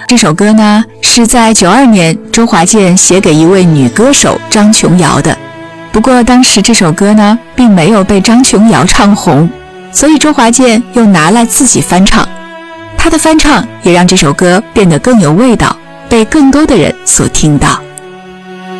这首歌呢，是在92年周华健写给一位女歌手张琼瑶的。不过当时这首歌呢，并没有被张琼瑶唱红，所以周华健又拿来自己翻唱。他的翻唱也让这首歌变得更有味道，被更多的人所听到。